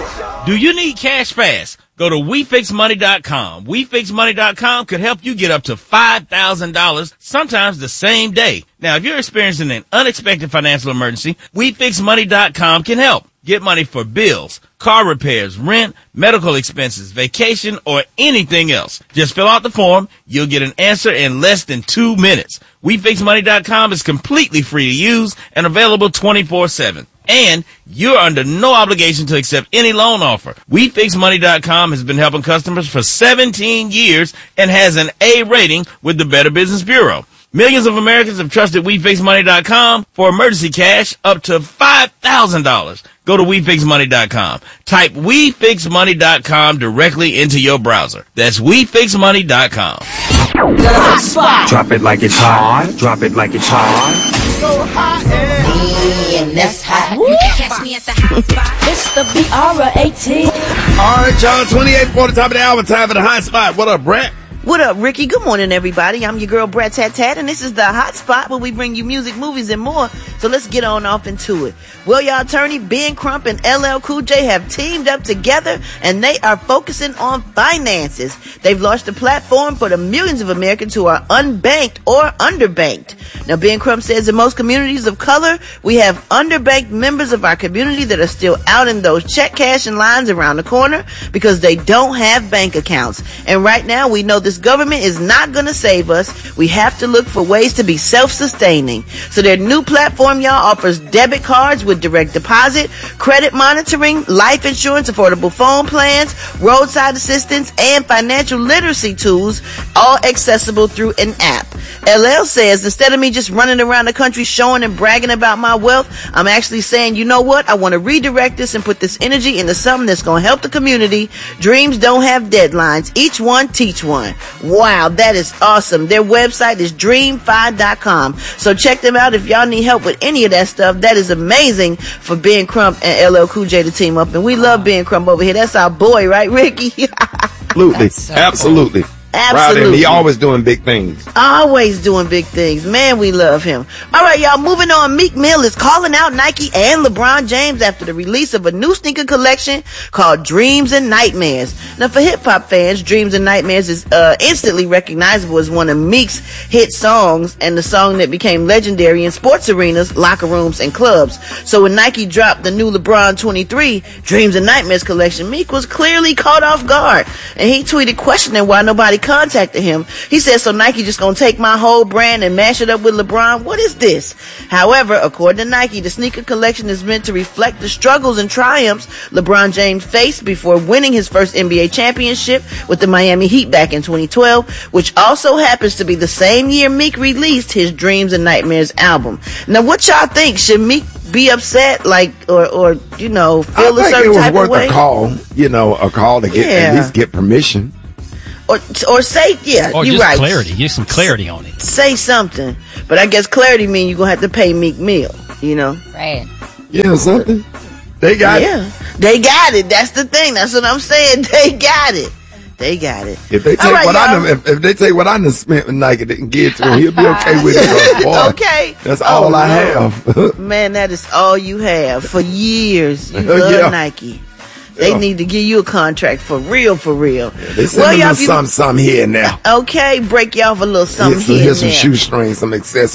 Do you need cash fast? Go to WeFixMoney.com. WeFixMoney.com could help you get up to $5,000, sometimes the same day. Now, if you're experiencing an unexpected financial emergency, WeFixMoney.com can help. Get money for bills, car repairs, rent, medical expenses, vacation, or anything else. Just fill out the form. You'll get an answer in less than 2 minutes. WeFixMoney.com is completely free to use and available 24/7. And you're under no obligation to accept any loan offer. WeFixMoney.com has been helping customers for 17 years and has an A rating with the Better Business Bureau. Millions of Americans have trusted WeFixMoney.com for emergency cash up to $5,000. Go to WeFixMoney.com. Type WeFixMoney.com directly into your browser. That's WeFixMoney.com. The hot spot. Drop it like it's hot. Drop it like it's hot. So hot and that's hot. You can catch me at the hot spot. It's the BR18. All right, y'all. 28:40, top of the hour. Time for the hot spot. What up, Brett? What up, Ricky? Good morning, everybody. I'm your girl, Brett Tat Tat, and this is the Hot Spot where we bring you music, movies, and more. So let's get on off into it. Well, y'all, attorney Ben Crump and LL Cool J have teamed up together, and they are focusing on finances. They've launched a platform for the millions of Americans who are unbanked or underbanked. Now, Ben Crump says in most communities of color, we have underbanked members of our community that are still out in those check cashing lines around the corner because they don't have bank accounts. And right now, we know this government is not going to save us. We have to look for ways to be self-sustaining. So their new platform, y'all, offers debit cards with direct deposit, credit monitoring, life insurance, affordable phone plans, roadside assistance, and financial literacy tools, all accessible through an app. LL says, instead of me just running around the country showing and bragging about my wealth, I'm actually saying, you know what? I want to redirect this and put this energy into something that's going to help the community. Dreams don't have deadlines. Each one teach one. Wow, that is awesome. Their website is dream5.com. So check them out if y'all need help with any of that stuff. That is amazing for Ben Crump and LL Cool J to team up. And we love Ben Crump over here. That's our boy, right, Ricky? Absolutely. So Absolutely. Cool. Absolutely. Proud of him. He always doing big things. Always doing big things. Man, we love him. All right, y'all, moving on. Meek Mill is calling out Nike and LeBron James after the release of a new sneaker collection called Dreams and Nightmares. Now, for hip-hop fans, Dreams and Nightmares is instantly recognizable as one of Meek's hit songs and the song that became legendary in sports arenas, locker rooms, and clubs. So when Nike dropped the new LeBron 23 Dreams and Nightmares collection, Meek was clearly caught off guard. And he tweeted questioning why nobody contacted him. He said, so Nike just gonna take my whole brand and mash it up with LeBron? What is this? However, according to Nike, the sneaker collection is meant to reflect the struggles and triumphs LeBron James faced before winning his first NBA championship with the Miami Heat back in 2012, which also happens to be the same year Meek released his Dreams and Nightmares album. Now, what y'all think? Should Meek be upset, like, or you know, feel a certain type of way? I think it was worth a call, a call to get at least get permission. Or say, or you're just right. clarity. Get some clarity on it. Say something. But I guess clarity means you're going to have to pay Meek Mill, you know? Right. Yeah, something. They got it. Yeah, they got it. That's the thing. That's what I'm saying. They got it. They got it. If they take if they take what I done spent with Nike and give it to him, he'll be okay with it. Boy, okay. That's all I have. Man, that is all you have for years. You love Nike. They need to give you a contract for real, for real. Yeah, they send a little something here and there. Okay, break you off a little something here and there. Here's some shoestrings, some accessories.